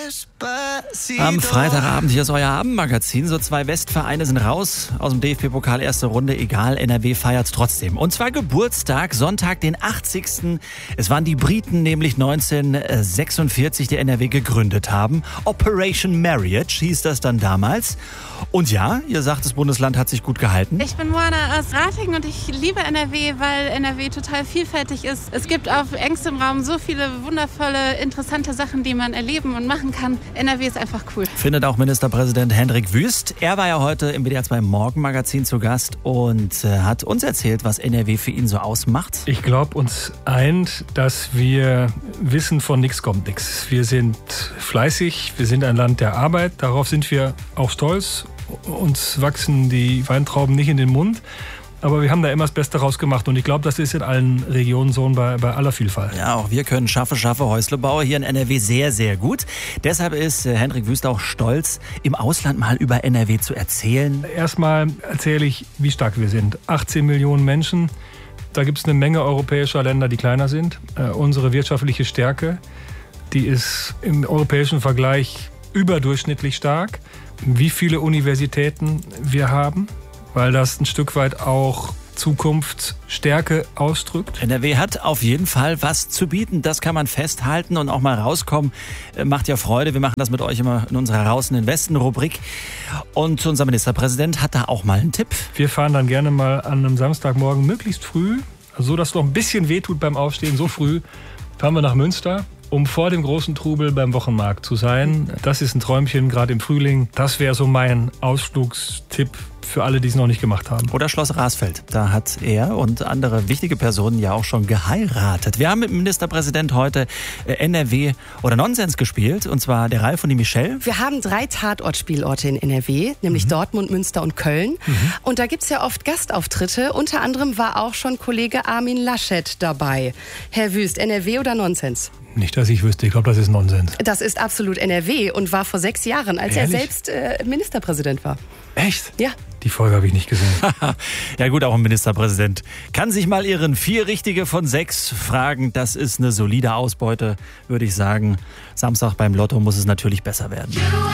Am Freitagabend, hier ist euer Abendmagazin. So 2 Westvereine sind raus aus dem DFB-Pokal, erste Runde. Egal, NRW feiert trotzdem. Und zwar Geburtstag, Sonntag, den 80. Es waren die Briten, nämlich 1946, die NRW gegründet haben. Operation Marriage hieß das dann damals. Und ja, ihr sagt, das Bundesland hat sich gut gehalten. Ich bin Moana aus Ratingen und ich liebe NRW, weil NRW total vielfältig ist. Es gibt auf engstem Raum so viele wundervolle, interessante Sachen, die man erleben und machen kann. NRW ist einfach cool. Findet auch Ministerpräsident Hendrik Wüst. Er war ja heute im WDR 2 Morgenmagazin zu Gast und hat uns erzählt, was NRW für ihn so ausmacht. Ich glaube, uns eint, dass wir wissen, von nichts kommt nichts. Wir sind fleißig, wir sind ein Land der Arbeit. Darauf sind wir auch stolz. Uns wachsen die Weintrauben nicht in den Mund. Aber wir haben da immer das Beste rausgemacht und ich glaube, das ist in allen Regionen so bei aller Vielfalt. Ja, auch wir können schaffe Häuslebauer hier in NRW sehr, sehr gut. Deshalb ist Hendrik Wüst auch stolz, im Ausland mal über NRW zu erzählen. Erstmal erzähle ich, wie stark wir sind. 18 Millionen Menschen, da gibt es eine Menge europäischer Länder, die kleiner sind. Unsere wirtschaftliche Stärke, die ist im europäischen Vergleich überdurchschnittlich stark. Wie viele Universitäten wir haben, weil das ein Stück weit auch Zukunftsstärke ausdrückt. NRW hat auf jeden Fall was zu bieten, das kann man festhalten und auch mal rauskommen. Macht ja Freude, wir machen das mit euch immer in unserer Raus in den Westen-Rubrik. Und unser Ministerpräsident hat da auch mal einen Tipp. Wir fahren dann gerne mal an einem Samstagmorgen möglichst früh, so dass es noch ein bisschen wehtut beim Aufstehen, so früh, fahren wir nach Münster, um vor dem großen Trubel beim Wochenmarkt zu sein. Das ist ein Träumchen, gerade im Frühling. Das wäre so mein Ausflugstipp für alle, die es noch nicht gemacht haben. Oder Schloss Rasfeld. Da hat er und andere wichtige Personen ja auch schon geheiratet. Wir haben mit dem Ministerpräsident heute NRW oder Nonsens gespielt. Und zwar der Ralf und die Michelle. Wir haben 3 Tatortspielorte in NRW, nämlich Dortmund, Münster und Köln. Und da gibt es ja oft Gastauftritte. Unter anderem war auch schon Kollege Armin Laschet dabei. Herr Wüst, NRW oder Nonsens? Nicht, dass ich wüsste. Ich glaube, das ist Nonsens. Das ist absolut NRW und war vor 6 Jahren, als Ehrlich? er selbst Ministerpräsident war. Echt? Ja. Die Folge habe ich nicht gesehen. Ja gut, auch ein Ministerpräsident kann sich mal irren. 4 richtige von 6 Fragen, das ist eine solide Ausbeute, würde ich sagen. Samstag beim Lotto muss es natürlich besser werden.